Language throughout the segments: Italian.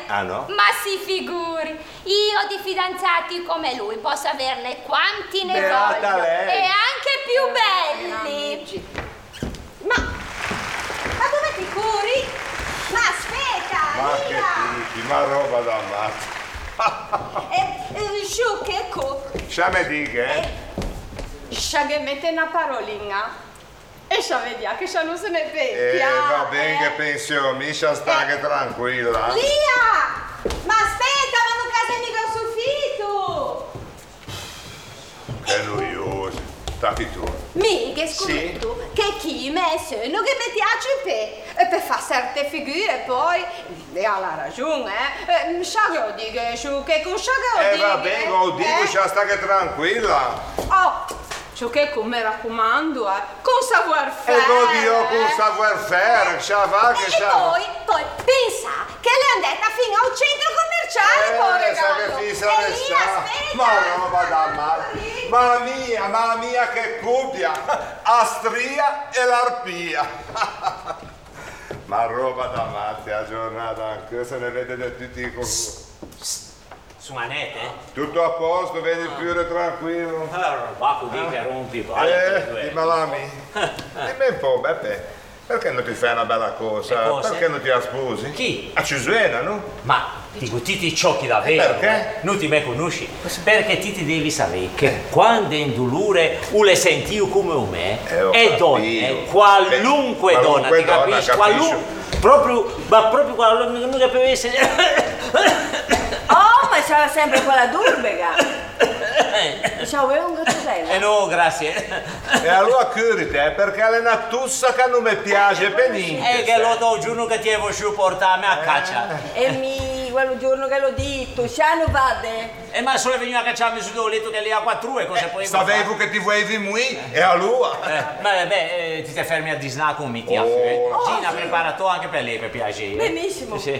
Ah no? Ma si figuri, io di fidanzati come lui posso averne quanti ne Beata voglio. lei. E anche più belli. Ma dove ti curi? Ma aspetta, Ma che via! tipi, ma roba da matto. Giù che co? Sciame dighe? Sciaghe mette una parolina. E scia vediamo che scia non se ne vecchia. Va bene che pensiamo, Miscia sta che tranquilla. Lia! Ma aspetta, ma non cade mica il soffitto! Che noioso. Tati tu. Mica, scusi tu, che chi me sono che mi piace per fare certe figure poi, e ha la ragione, sciaghe dico, su che con sciaghe Va bene, lo dico, scia sta che tranquilla. Oh! Ciò che mi raccomando, con savoir faire. E lo dico con savoir faire, scia va che E scia. poi pensa che le è andata fino al centro commerciale, povero sa che gallo. fissa E ne lì sta. aspetta. Ma roba da matto. Mamma mia che cubbia. Astria e l'arpia. Ma roba da matti, a giornata anche se ne vedete tutti con... Su manete? Tutto a posto, vedi pure tranquillo. Allora, va così che rompi, Di malami. Dimmi un po', Beppe, perché non ti fai una bella cosa? Che cosa? Perché non ti sposi? Chi? A Cesena, no? Ma dico, ti ciocchi davvero? Perché? Non ti me conosci? Perché ti devi sapere che quando è in dolore o le senti come me, ho è capito. donna, qualunque donna, ti capisci? Ma proprio qualunque, non capisco essere... Oh, ma c'era sempre quella durbega. Ciao, è un gocciolello. No, grazie. E allora curite, perché è una tussa che non mi piace per niente. E che lo do giorno che ti avevo giù portarmi a caccia. E quel giorno che l'ho detto, Ciano vade. Ma solo veniva a cacciarmi su dove ho letto che lì a 4 e cosa poi Sapevo che ti volevi muì, e allora? Ma vabbè, ti fermi a disnà con mi ti Gina, preparato anche per lei, per piacere. Benissimo. Sì.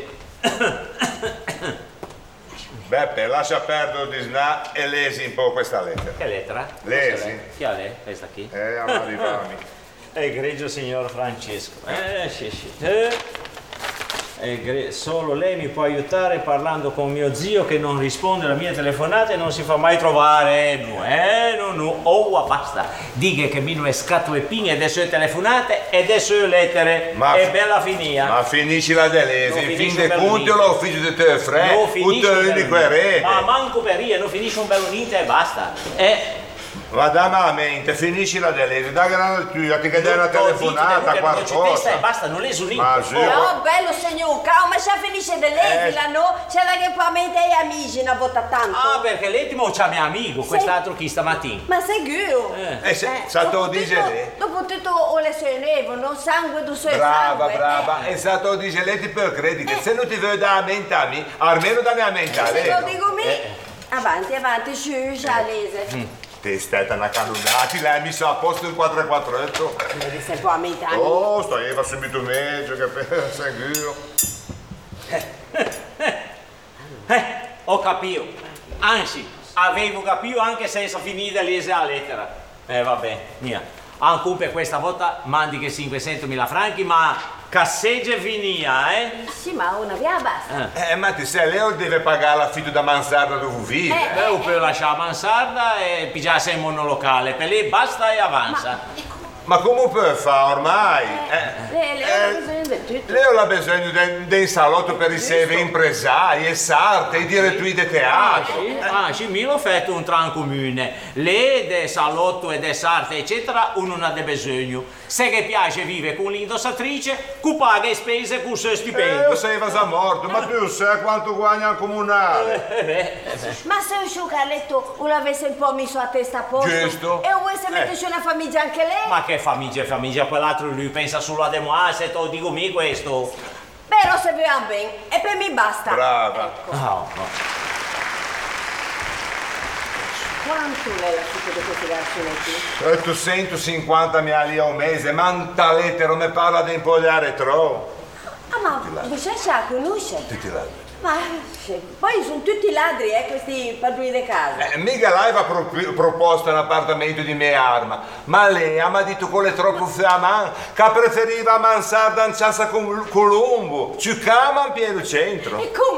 Beppe, lascia perdere di sna e lesi un po' questa lettera. Che lettera? Lesi. Chi ha lei? Questa qui? Arrivami. Egregio signor Francesco. Sì. Solo lei mi può aiutare parlando con mio zio che non risponde alle mie telefonate e non si fa mai trovare. No. Oh, basta. Dica che mi non è scatto e ping e delle sue telefonate e delle sue lettere. È bella finia. Ma finisci la delese, in fin dei conti lo figlio di te fre, Non finisce tutte le querete. Ma manco per io, non finisce un bello niente e basta. Ma dammi a mente, finisci la delese, da grande tua, ti chiede una telefonata, qualcosa. E basta, non le unito. Ma sì. No, bello signor, calma, c'è finisce dell'esila, no? C'è da che poi mente e amici, non vota tanto. Ah, perché l'ultimo c'ha mio amico, quest'altro chi stamattina. Ma sicuro? Sa te lo dice lei? Dopo tutto o le sue no? Sangue do suo Brava, sangue. brava. E sa te lo dice lei ti può credere che se non ti vedo da mente a me, almeno dammi a mente a Se lei. lo dico me, avanti, su, già lese. Ti stai una cannonata, lei mi sa a posto in 448. Devi sempre un po' a metà. Oh, va subito meglio, che sicuro. Ho capito. Anzi, avevo capito anche senza finire di leggere la lettera. Vabbè, mia. Anche per questa volta mandi che 500.000 franchi, ma casseggia e vinia, Sì, ma una via basta. Ma ti sai, Leo deve pagare l'affitto da mansarda dove vive. O per lasciare la mansarda e pigiarsi in monolocale. Per lei basta e avanza. Ma come può fare ormai? Leo ha bisogno di tutto. Leo ha bisogno di un salotto per i sei impresari, e sarte, i direttori di teatro. Sì, mi l'ho fatto un tran comune. Lei del salotto e del sarte, eccetera, uno non ha bisogno. Se che piace vive con l'indossatrice, cu paga le spese con il suo stipendio. Io sei già morto, ma tu sai quanto guagna il comunale? Ma se un suo Carletto l'avesse un po' messo a testa a posto Giusto. e vuoi se mette su una famiglia anche lei? Ma che famiglia, quell'altro lui pensa solo a demoa, se te lo dico me questo. Però se va bene, e per me basta. Brava. No. Quanto lei la succo di questi garzonetti? 850 lì al mese, ma un lettero mi parla di impogliare troppo. Ah, ma voi la conosce? Tutti ladri. Ma sì, poi sono tutti ladri, questi padroni di casa. Mica lei aveva proposto un appartamento di mia arma, ma lei mi ha detto con le troppo fiamme che preferiva mansarda in casa con Colombo, ci cama in pieno centro. E come?